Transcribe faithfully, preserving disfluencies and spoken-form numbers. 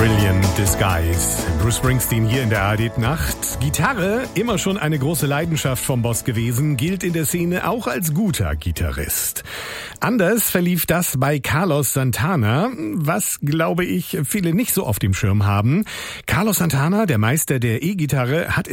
Brilliant Disguise. Bruce Springsteen hier in der A R D-Nacht. Gitarre, immer schon eine große Leidenschaft vom Boss gewesen, gilt in der Szene auch als guter Gitarrist. Anders verlief das bei Carlos Santana, was, glaube ich, viele nicht so auf dem Schirm haben. Carlos Santana, der Meister der E-Gitarre, hat